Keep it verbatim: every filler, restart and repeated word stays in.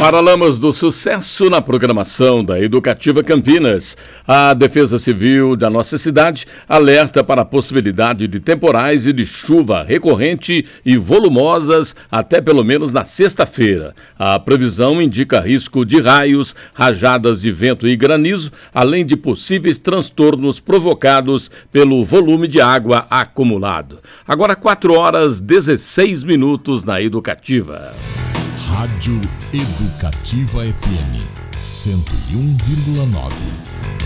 Paralamas do sucesso na programação da Educativa Campinas. A Defesa Civil da nossa cidade alerta para a possibilidade de temporais e de chuva recorrente e volumosas até pelo menos na sexta-feira. A previsão indica risco de raios, rajadas de vento e granizo, além de possíveis transtornos provocados pelo volume de água acumulado. Agora quatro horas e dezesseis minutos na Educativa. Rádio Educativa F M cento e um vírgula nove.